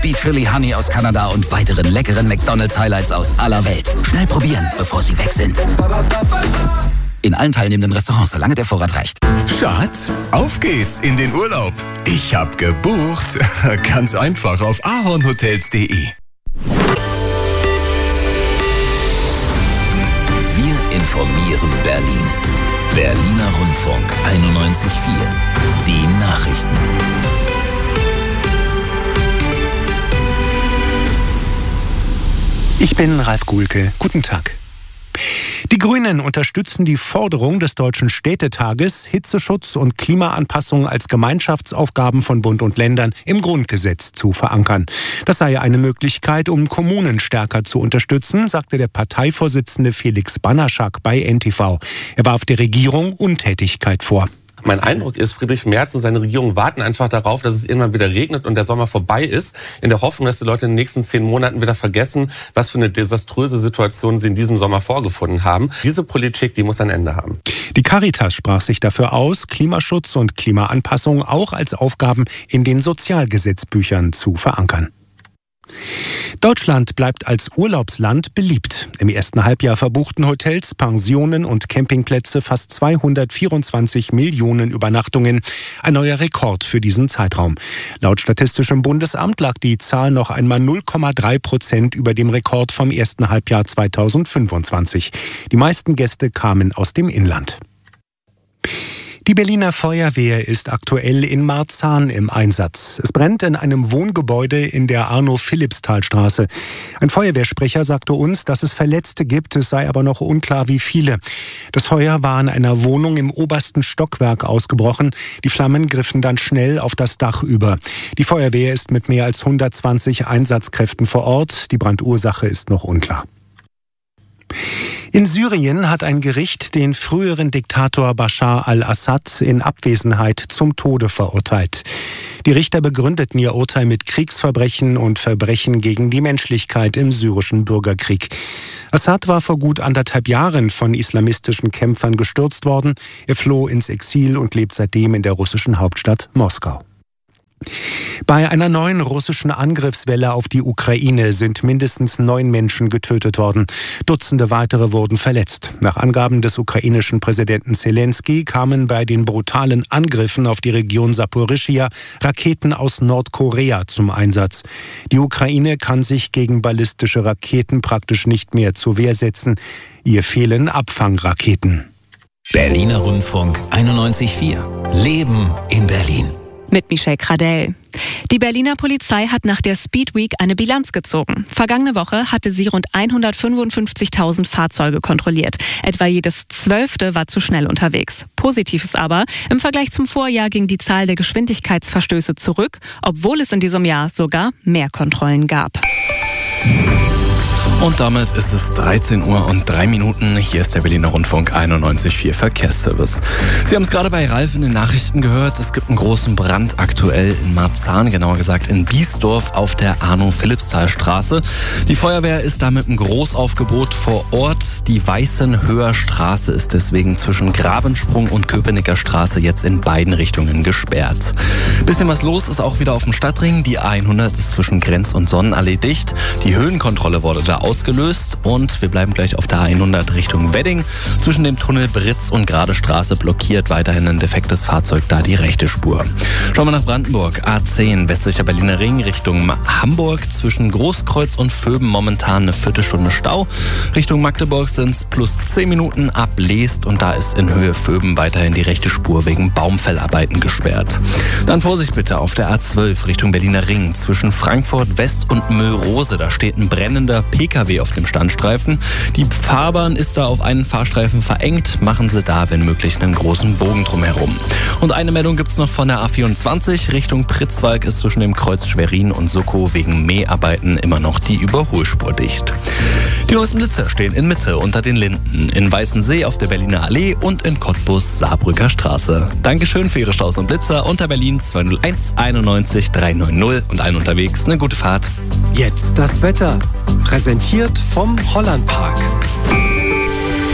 Beat Philly Honey aus Kanada und weiteren leckeren McDonald's-Highlights aus aller Welt. Schnell probieren, bevor sie weg sind. In allen teilnehmenden Restaurants, solange der Vorrat reicht. Schatz, auf geht's in den Urlaub. Ich hab gebucht. Ganz einfach auf ahornhotels.de. Wir informieren Berlin. Berliner Rundfunk 91.4. Die Nachrichten. Ich bin Ralf Guhlke. Guten Tag. Die Grünen unterstützen die Forderung des Deutschen Städtetages, Hitzeschutz und Klimaanpassung als Gemeinschaftsaufgaben von Bund und Ländern im Grundgesetz zu verankern. Das sei eine Möglichkeit, um Kommunen stärker zu unterstützen, sagte der Parteivorsitzende Felix Banaschak bei NTV. Er warf der Regierung Untätigkeit vor. Mein Eindruck ist, Friedrich Merz und seine Regierung warten einfach darauf, dass es irgendwann wieder regnet und der Sommer vorbei ist, in der Hoffnung, dass die Leute in den nächsten 10 Monaten wieder vergessen, was für eine desaströse Situation sie in diesem Sommer vorgefunden haben. Diese Politik, die muss ein Ende haben. Die Caritas sprach sich dafür aus, Klimaschutz und Klimaanpassung auch als Aufgaben in den Sozialgesetzbüchern zu verankern. Deutschland bleibt als Urlaubsland beliebt. Im ersten Halbjahr verbuchten Hotels, Pensionen und Campingplätze fast 224 Millionen Übernachtungen. Ein neuer Rekord für diesen Zeitraum. Laut Statistischem Bundesamt lag die Zahl noch einmal 0,3% über dem Rekord vom ersten Halbjahr 2025. Die meisten Gäste kamen aus dem Inland. Die Berliner Feuerwehr ist aktuell in Marzahn im Einsatz. Es brennt in einem Wohngebäude in der Arno-Philippsthal-Straße. Ein Feuerwehrsprecher sagte uns, dass es Verletzte gibt, es sei aber noch unklar, wie viele. Das Feuer war in einer Wohnung im obersten Stockwerk ausgebrochen. Die Flammen griffen dann schnell auf das Dach über. Die Feuerwehr ist mit mehr als 120 Einsatzkräften vor Ort. Die Brandursache ist noch unklar. In Syrien hat ein Gericht den früheren Diktator Bashar al-Assad in Abwesenheit zum Tode verurteilt. Die Richter begründeten ihr Urteil mit Kriegsverbrechen und Verbrechen gegen die Menschlichkeit im syrischen Bürgerkrieg. Assad war vor gut 1,5 Jahren von islamistischen Kämpfern gestürzt worden. Er floh ins Exil und lebt seitdem in der russischen Hauptstadt Moskau. Bei einer neuen russischen Angriffswelle auf die Ukraine sind mindestens 9 Menschen getötet worden. Dutzende weitere wurden verletzt. Nach Angaben des ukrainischen Präsidenten Zelensky kamen bei den brutalen Angriffen auf die Region Saporischschja Raketen aus Nordkorea zum Einsatz. Die Ukraine kann sich gegen ballistische Raketen praktisch nicht mehr zur Wehr setzen. Ihr fehlen Abfangraketen. Berliner Rundfunk 91.4. Leben in Berlin. Mit Michelle Kradell. Die Berliner Polizei hat nach der Speed Week eine Bilanz gezogen. Vergangene Woche hatte sie rund 155.000 Fahrzeuge kontrolliert. Etwa jedes 12. war zu schnell unterwegs. Positiv ist aber, im Vergleich zum Vorjahr ging die Zahl der Geschwindigkeitsverstöße zurück, obwohl es in diesem Jahr sogar mehr Kontrollen gab. Und damit ist es 13 Uhr und 3 Minuten. Hier ist der Berliner Rundfunk 91.4 Verkehrsservice. Sie haben es gerade bei Ralf in den Nachrichten gehört. Es gibt einen großen Brand aktuell in Marzahn, genauer gesagt in Biesdorf auf der Arno-Philippsthal-Straße. Die Feuerwehr ist da mit einem Großaufgebot vor Ort. Die Weißenhöher Straße ist deswegen zwischen Grabensprung und Köpenicker Straße jetzt in beiden Richtungen gesperrt. Bisschen was los ist auch wieder auf dem Stadtring. Die A100 ist zwischen Grenz- und Sonnenallee dicht. Die Höhenkontrolle wurde da ausgelöst und wir bleiben gleich auf der A100 Richtung Wedding. Zwischen dem Tunnel Britz und Gerade Straße blockiert weiterhin ein defektes Fahrzeug da die rechte Spur. Schauen wir nach Brandenburg. A10 westlicher Berliner Ring Richtung Hamburg. Zwischen Großkreuz und Vöben momentan eine Viertelstunde Stau. Richtung Magdeburg sind es plus 10 Minuten ab Leest und da ist in Höhe Vöben weiterhin die rechte Spur wegen Baumfellarbeiten gesperrt. Dann Vorsicht bitte auf der A12 Richtung Berliner Ring. Zwischen Frankfurt West und Müllrose. Da steht ein brennender PKW auf dem Standstreifen. Die Fahrbahn ist da auf einen Fahrstreifen verengt. Machen Sie da, wenn möglich, einen großen Bogen drumherum. Und eine Meldung gibt es noch von der A24 Richtung Pritzwalk ist zwischen dem Kreuz Schwerin und Suckow wegen Mäharbeiten immer noch die Überholspur dicht. Die neuesten Blitzer stehen in Mitte unter den Linden, in Weißensee auf der Berliner Allee und in Cottbus Saarbrücker Straße. Dankeschön für Ihre Staus und Blitzer unter Berlin 201 91 390 und allen unterwegs eine gute Fahrt. Jetzt das Wetter. Präsentiert vom Hollandpark.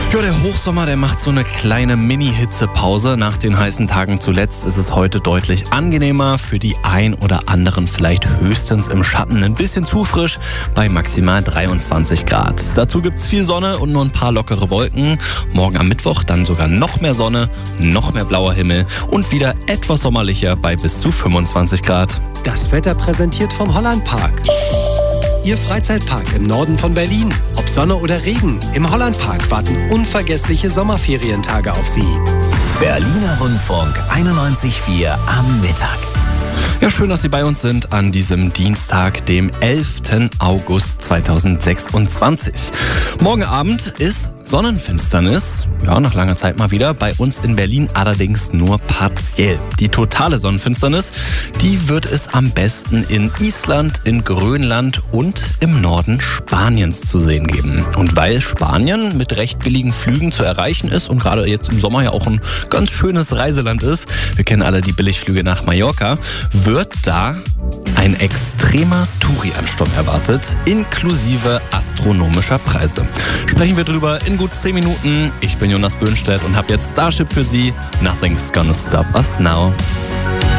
Ja, der Hochsommer, der macht so eine kleine Mini-Hitzepause. Nach den heißen Tagen zuletzt ist es heute deutlich angenehmer. Für die ein oder anderen vielleicht höchstens im Schatten ein bisschen zu frisch bei maximal 23 Grad. Dazu gibt's viel Sonne und nur ein paar lockere Wolken. Morgen am Mittwoch dann sogar noch mehr Sonne, noch mehr blauer Himmel und wieder etwas sommerlicher bei bis zu 25 Grad. Das Wetter präsentiert vom Hollandpark. Ihr Freizeitpark im Norden von Berlin. Ob Sonne oder Regen, im Hollandpark warten unvergessliche Sommerferientage auf Sie. Berliner Rundfunk 91,4 am Mittag. Ja, schön, dass Sie bei uns sind an diesem Dienstag, dem 11. August 2026. Morgen Abend ist Sonnenfinsternis. Ja, nach langer Zeit mal wieder. Bei uns in Berlin allerdings nur partiell. Die totale Sonnenfinsternis, die wird es am besten in Island, in Grönland und im Norden Spaniens zu sehen geben. Und weil Spanien mit recht billigen Flügen zu erreichen ist und gerade jetzt im Sommer ja auch ein ganz schönes Reiseland ist, wir kennen alle die Billigflüge nach Mallorca, wird da ein extremer Touri-Ansturm erwartet, inklusive astronomischer Preise. Sprechen wir drüber in gut 10 Minuten. Ich bin Jonas Böhnstedt und habe jetzt Starship für Sie. Nothing's gonna stop us now.